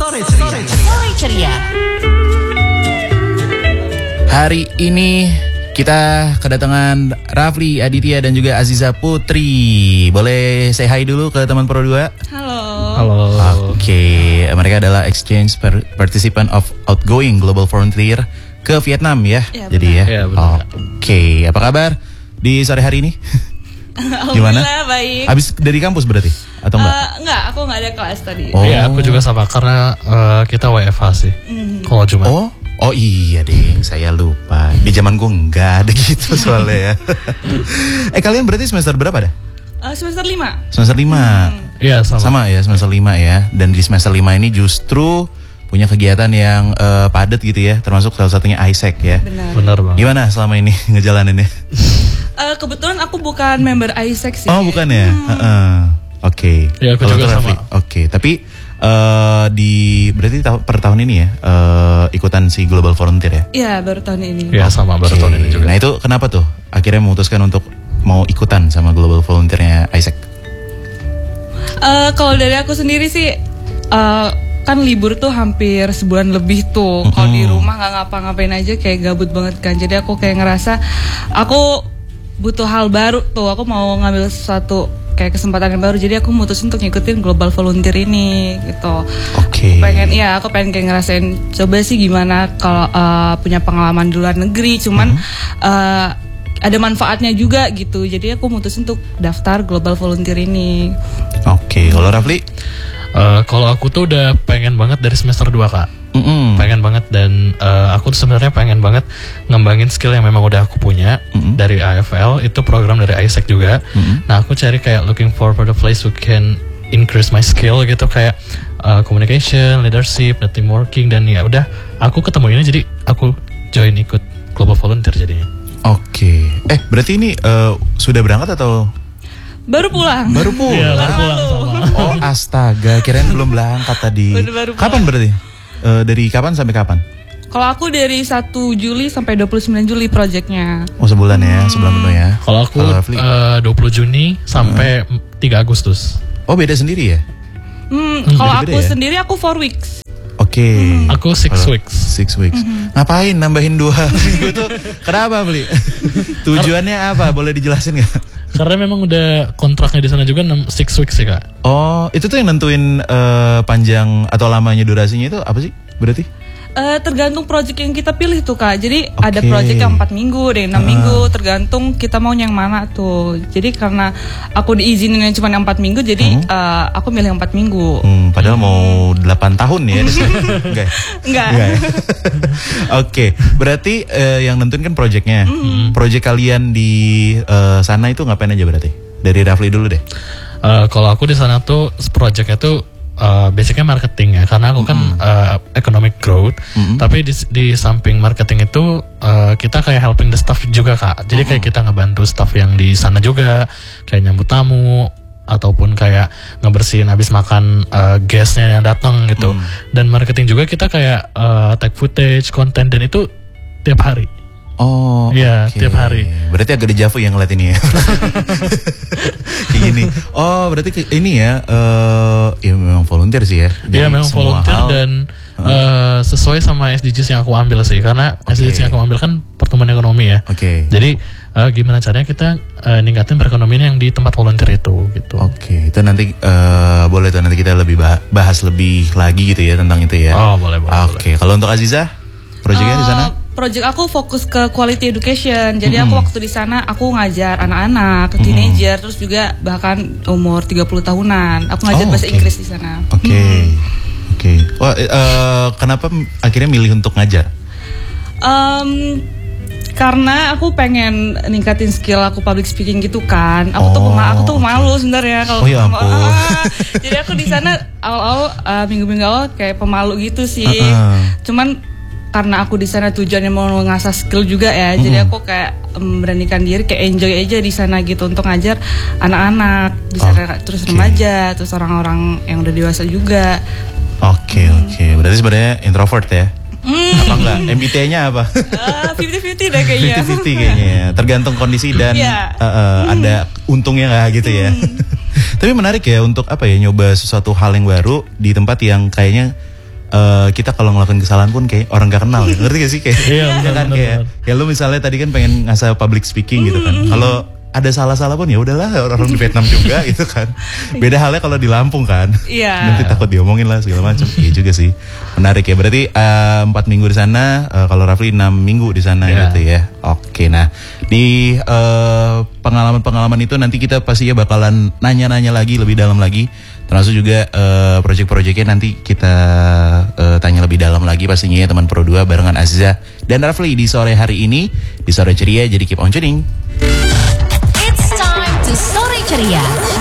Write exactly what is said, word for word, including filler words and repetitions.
Sore Ceria. Sore Ceria. Hari ini kita kedatangan Rafli Aditya dan juga Aziza Putri. Boleh say hi dulu ke teman Pro dua? Halo. Halo. Oke, okay. Mereka adalah exchange participant of Outgoing Global Frontier ke Vietnam ya. Ya Jadi ya. ya Oke, okay. Apa kabar di sore hari ini? Gimana? Alhamdulillah baik. Habis dari kampus berarti? Atau enggak? Uh, enggak, aku enggak ada kelas tadi. Oh. Iya, aku juga sama karena uh, kita W F H sih. Mm. Kalau Jumat. Oh, oh iya deh, saya lupa. Di zamanku enggak ada gitu soalnya ya. eh kalian berarti semester berapa dah? Uh, semester lima. Semester lima. Iya, sama. Sama ya, semester lima ya. Dan di semester lima ini justru punya kegiatan yang uh, padat gitu ya, termasuk salah satunya I S E C ya. Benar. Benar Bang. Gimana selama ini ngejalaninnya? Uh, kebetulan aku bukan member I S E C sih. Oh, bukan ya? Hmm. Uh-uh. Oke. Okay. Ya, aku Kalau juga Rafli, sama. Oke, okay. Tapi uh, di berarti ta- per tahun ini ya uh, ikutan si Global Frontier ya? Iya, baru tahun ini. Iya, sama baru Okay. tahun ini juga. Nah, itu kenapa tuh akhirnya memutuskan untuk mau ikutan sama Global Frontiernya I S E C? Uh, kalau dari aku sendiri sih uh, kan libur tuh hampir sebulan lebih tuh. Kalau di rumah nggak ngapa-ngapain aja kayak gabut banget kan. Jadi aku kayak ngerasa aku butuh hal baru tuh. Aku mau ngambil sesuatu kayak kesempatan yang baru. Jadi aku mutusin untuk ngikutin Global Volunteer ini gitu. Oke. Aku pengen ya aku pengen kayak ngerasain coba sih gimana kalau uh, punya pengalaman di luar negeri. Cuman uh, ada manfaatnya juga gitu. Jadi aku mutusin untuk daftar Global Volunteer ini. Oke, kalau Rafli? Uh, kalau aku tuh udah pengen banget dari semester dua Kak. Mm-mm. Pengen banget dan uh, aku tuh sebenarnya pengen banget ngembangin skill yang memang udah aku punya. Mm-hmm. Dari A F L, itu program dari I S E C juga. Mm-hmm. Nah, aku cari kayak looking for the place who can increase my skill gitu, kayak uh, communication, leadership, team working, dan ya udah aku ketemu ini jadi aku join ikut Global Volunteer jadinya. Oke. Eh, berarti ini uh, sudah berangkat atau Baru pulang. baru pulang? Iya, baru pulang sama. Oh, astaga, kirain belum berangkat tadi. Baru- baru Kapan berarti? Uh, dari kapan sampai kapan? Kalau aku dari satu Juli sampai dua puluh sembilan Juli proyeknya. Oh, sebulan ya, sebulan penuh ya. Kalau aku Rafli? uh, dua puluh Juni sampai tiga Agustus. Oh, beda sendiri ya? Hmm, Hmm, kalau beda-beda aku ya? sendiri aku four weeks. Oke. Aku six Kalau weeks. Six weeks. Ngapain nambahin dua minggu tuh? Kenapa beli? Tujuannya apa? Boleh dijelasin nggak? Karena memang udah kontraknya di sana juga enam six weeks sih Kak. Oh, itu tuh yang nentuin uh, panjang atau lamanya durasinya itu apa sih? Berarti? Uh, tergantung project yang kita pilih tuh Kak. Jadi Oke. ada project yang empat minggu, ada yang enam minggu, tergantung kita mau yang mana tuh. Jadi karena aku diizinin yang cuma empat minggu, jadi uh, aku milih empat minggu. Hmm, padahal mau delapan tahun ya. Enggak. ya? Enggak. Enggak ya? Oke, berarti uh, yang nentuin kan projectnya. Project kalian di uh, sana itu ngapain aja berarti? Dari Rafli dulu deh. Uh, kalau aku di sana tuh projectnya tuh uh, basicnya marketing ya, karena aku kan uh, economic growth. Tapi di, di samping marketing itu uh, kita kayak helping the staff juga Kak. Jadi kayak kita ngebantu staff yang di sana juga, kayak nyambut tamu ataupun kayak ngebersihin habis makan uh, guestnya yang datang gitu. Dan marketing juga kita kayak uh, take footage, konten, dan itu tiap hari. Oh, Iya, oke. tiap hari. Berarti agak dejavu yang ngeliat ini ya. Kayak gini. Oh, berarti ke- ini ya, eh ya memang volunteer sih ya. Iya, Jadi memang semua volunteer hal- dan uh, sesuai sama S D Gs yang aku ambil sih, karena S D Gs yang aku ambil kan pertumbuhan ekonomi ya. Oke. Jadi uh, gimana caranya kita uh, ningkatin perekonomian yang di tempat volunteer itu gitu. Oke, itu nanti eh boleh tuh nanti kita lebih bah- bahas lebih lagi gitu ya tentang itu ya. Oh, boleh, boleh, Oke, kalau untuk Aziza, proyeknya di sana? Uh, project aku fokus ke quality education. Jadi aku waktu di sana aku ngajar anak-anak, teenager, terus juga bahkan umur tiga puluh tahunan. Aku ngajar Oh, bahasa oke. Inggris di sana. Oke. Oke. Wah, eh, kenapa akhirnya milih untuk ngajar? Um, karena aku pengen ningkatin skill aku public speaking gitu kan. Aku tuh Oh, pema- aku tuh oke. malu sebenarnya kalau Oh, ya ketemu- ampun. ah, jadi aku di sana awal-awal uh, minggu-minggu awal kayak pemalu gitu sih. Uh-uh. Cuman karena aku di sana tujuannya mau ngasah skill juga ya. Jadi aku kayak memberanikan diri kayak enjoy aja di sana gitu untuk ngajar anak-anak, di sana terus Oke. remaja, terus orang-orang yang udah dewasa juga. Oke, oke. Berarti sebenarnya introvert ya? Apa enggak? M B T I-nya apa? fifty fifty deh kayaknya. fifty fifty kayaknya ya. Tergantung kondisi dan Iya. uh, uh, ada untungnya nggak gitu ya. Tapi menarik ya untuk apa ya nyoba sesuatu hal yang baru di tempat yang kayaknya eh, kita kalau ngelakuin kesalahan pun kayak orang gak kenal, ya. Ngerti gak sih kayak? Iya, ya benar, kan benar, kayak, benar. kayak lu misalnya tadi kan pengen ngasah public speaking gitu kan. Kalau ada salah-salah pun ya udahlah orang di Vietnam juga gitu kan. Beda halnya kalau di Lampung kan. Iya. Nanti takut diomongin lah segala macam. Iya juga sih. Menarik ya. Berarti eh, empat minggu di sana, eh, kalau Rafli enam minggu di sana Iya. gitu ya. Oke, nah di eh, pengalaman-pengalaman itu nanti kita pastinya bakalan nanya-nanya lagi lebih dalam lagi. Termasuk juga eh, project-projectnya nanti kita eh, tanya lebih dalam lagi pastinya ya teman Pro dua barengan Aziza dan Rafli di sore hari ini di Sore Ceria. Jadi keep on tuning. It's time to Sore Ceria.